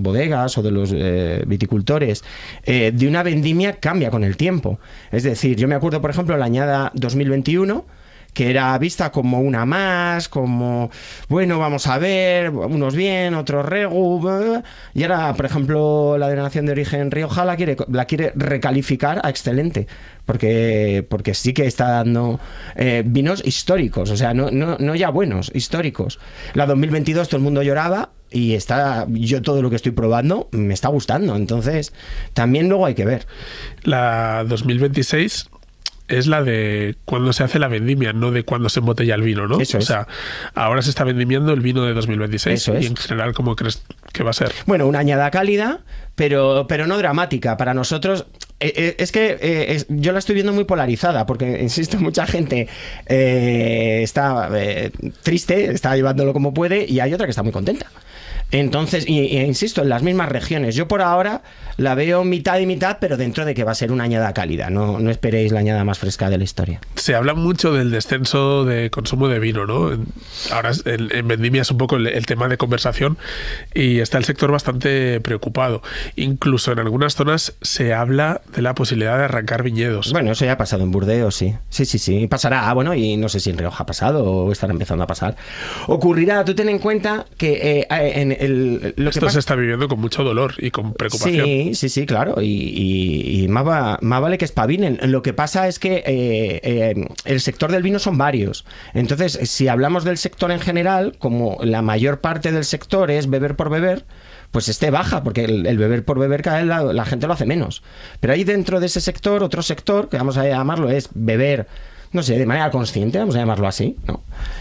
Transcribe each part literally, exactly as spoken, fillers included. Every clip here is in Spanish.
bodegas o de los eh, viticultores eh, de una vendimia cambia con el tiempo. Es decir, yo me acuerdo, por ejemplo, la añada dos mil veintiuno, que era vista como una más, como, bueno, vamos a ver, unos bien, otros regu, y ahora, por ejemplo, la denominación de origen Rioja la quiere, la quiere recalificar a excelente, porque, porque sí que está dando eh, vinos históricos, o sea, no, no, no ya buenos, históricos. La dos mil veintidós todo el mundo lloraba, y está, yo todo lo que estoy probando me está gustando, entonces también luego hay que ver. La dos mil veintiséis... es la de cuando se hace la vendimia, no de cuando se embotella el vino, ¿no? Eso es. O sea, ahora se está vendimiando el vino de dos mil veintiséis. Eso es. Y en general, ¿cómo crees que va a ser? Bueno, una añada cálida, pero, pero no dramática. Para nosotros, eh, eh, es que eh, es, yo la estoy viendo muy polarizada, porque, insisto, mucha gente eh, está eh, triste, está llevándolo como puede, y hay otra que está muy contenta. Entonces, y, y, insisto, en las mismas regiones. Yo por ahora la veo mitad y mitad, pero dentro de que va a ser una añada cálida. No, no esperéis la añada más fresca de la historia. Se habla mucho del descenso de consumo de vino, ¿no? Ahora en, en vendimia es un poco el, el tema de conversación, y está el sector bastante preocupado. Incluso en algunas zonas se habla de la posibilidad de arrancar viñedos. Bueno, eso ya ha pasado en Burdeos, sí. Sí, sí, sí. Pasará, bueno, y no sé si en Rioja ha pasado o estará empezando a pasar. Ocurrirá, tú ten en cuenta que eh, en El, lo Esto que pasa... se está viviendo con mucho dolor y con preocupación. Sí, sí, sí, claro. Y, y, y más, va, más vale que espabilen. Lo que pasa es que eh, eh, el sector del vino son varios. Entonces, si hablamos del sector en general, como la mayor parte del sector es beber por beber, pues esté baja, porque el, el beber por beber cada vez la, la gente lo hace menos. Pero hay dentro de ese sector otro sector, que vamos a llamarlo, es beber, no sé, de manera consciente, vamos a llamarlo así, ¿no?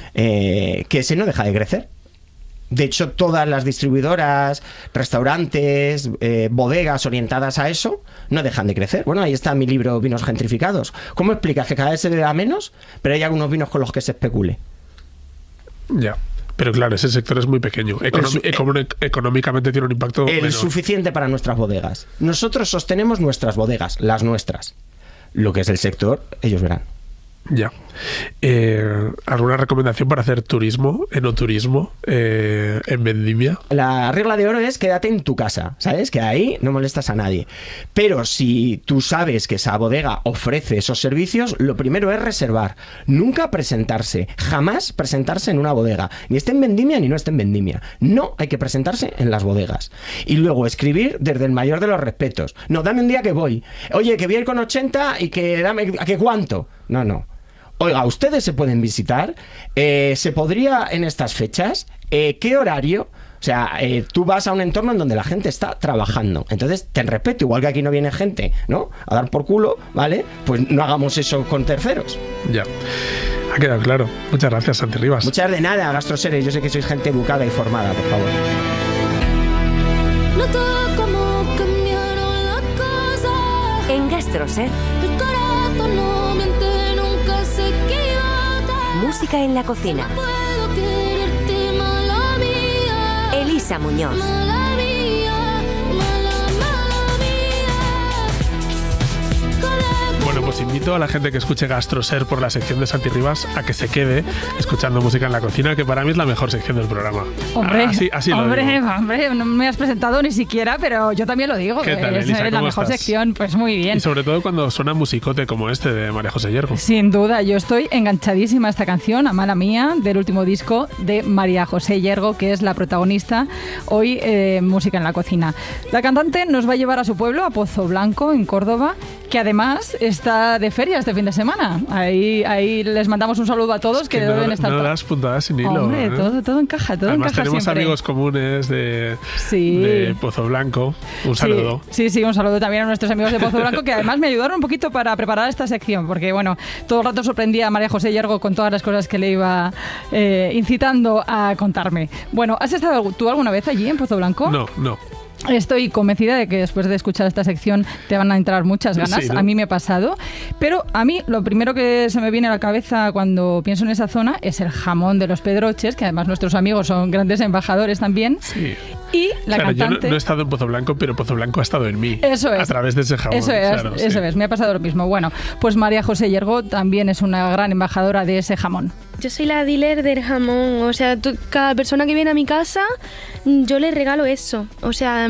Eh, que ese no deja de crecer. De hecho, todas las distribuidoras, restaurantes, eh, bodegas orientadas a eso, no dejan de crecer. Bueno, ahí está mi libro Vinos Gentrificados. ¿Cómo explicas que cada vez se beba menos, pero hay algunos vinos con los que se especule? Ya. Pero claro, ese sector es muy pequeño. Econom- el, económic- económicamente tiene un impacto el menor. Suficiente para nuestras bodegas. Nosotros sostenemos nuestras bodegas, las nuestras. Lo que es el sector, ellos verán. Ya. Eh, ¿Alguna recomendación para hacer turismo, enoturismo, eh, en vendimia? La regla de oro es quédate en tu casa, ¿sabes? Que ahí no molestas a nadie. Pero si tú sabes que esa bodega ofrece esos servicios, lo primero es reservar. Nunca presentarse, jamás presentarse en una bodega. Ni esté en vendimia ni no esté en vendimia. No hay que presentarse en las bodegas. Y luego escribir desde el mayor de los respetos. No, dame un día que voy. Oye, que voy a ir con ochenta y que dame, ¿a qué cuánto? No, no. Oiga, ustedes se pueden visitar, eh, se podría en estas fechas, eh, ¿qué horario? O sea, eh, tú vas a un entorno en donde la gente está trabajando, entonces ten respeto, igual que aquí no viene gente, ¿no? A dar por culo, ¿vale? Pues no hagamos eso con terceros. Ya, ha quedado claro. Muchas gracias, Santi Rivas. Muchas de nada, Gastroseres, yo sé que sois gente educada y formada, por favor. En Gastroser, música en la cocina. Elisa Muñoz. Bueno, pues invito a la gente que escuche Gastroser por la sección de Santi Rivas a que se quede escuchando música en la cocina, que para mí es la mejor sección del programa. Hombre, así, así hombre, lo digo. hombre, no me has presentado ni siquiera, pero yo también lo digo. ¿Qué tal, es Elisa? la ¿Cómo mejor estás? sección, pues muy bien. Y sobre todo cuando suena musicote como este de María José Yergo. Sin duda, yo estoy enganchadísima a esta canción, a Mala Mía, del último disco de María José Yergo, que es la protagonista hoy eh, Música en la Cocina. La cantante nos va a llevar a su pueblo, a Pozo Blanco, en Córdoba, que además está de feria este fin de semana. Ahí, ahí les mandamos un saludo a todos, que, que deben no, estar... no das puntadas sin hilo. Hombre, ¿eh? todo, todo encaja, todo Además encaja tenemos siempre. amigos comunes de, Sí. de Pozo Blanco. Un saludo. Sí, sí, sí, un saludo también a nuestros amigos de Pozo Blanco, que además me ayudaron un poquito para preparar esta sección, porque bueno, todo el rato sorprendía a María José Yergo con todas las cosas que le iba eh, incitando a contarme. Bueno, ¿has estado tú alguna vez allí en Pozo Blanco? No, no. Estoy convencida de que después de escuchar esta sección te van a entrar muchas ganas. Sí, ¿no? A mí me ha pasado. Pero a mí lo primero que se me viene a la cabeza cuando pienso en esa zona es el jamón de los Pedroches, que además nuestros amigos son grandes embajadores también. Sí. Y la claro, cantante... yo no, no he estado en Pozo Blanco, pero Pozo Blanco ha estado en mí. Eso es. A través de ese jamón. Eso es, claro, eso sí. es. Me ha pasado lo mismo. Bueno, pues María José Yergo también es una gran embajadora de ese jamón. Yo soy la dealer del jamón. O sea, tú- cada persona que viene a mi casa, yo le regalo eso. O sea,